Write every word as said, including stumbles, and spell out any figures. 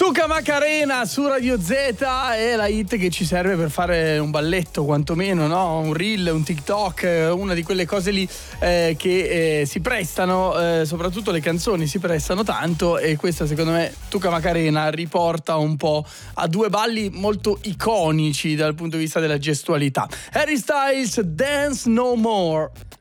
Tuca Macarena su Radio Z è la hit che ci serve per fare un balletto, quantomeno, no? Un reel, un TikTok, una di quelle cose lì eh, che eh, si prestano, eh, soprattutto le canzoni si prestano tanto, e questa secondo me Tuca Macarena riporta un po' a due balli molto iconici dal punto di vista della gestualità. Harry Styles, Dance No More.